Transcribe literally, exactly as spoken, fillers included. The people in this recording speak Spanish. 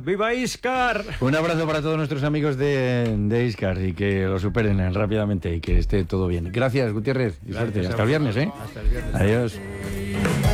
¡Viva Íscar! Un abrazo para todos nuestros amigos de, de Íscar y que lo superen rápidamente y que esté todo bien. Gracias, Gutiérrez. Y suerte. Hasta el viernes, ¿eh? Hasta el viernes. Adiós.